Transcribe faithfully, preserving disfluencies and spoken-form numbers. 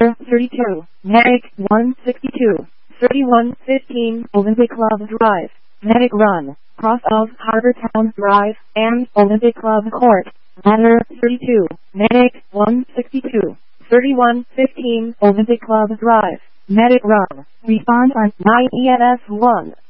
Ladder thirty-two, Medic one sixty-two, thirty-one fifteen Olympic Club Drive, Medic Run, cross of Harbortown Drive, and Olympic Club Court. Ladder thirty-two, Medic one sixty-two, thirty-one fifteen Olympic Club Drive, Medic Run. Respond on nine E N S one.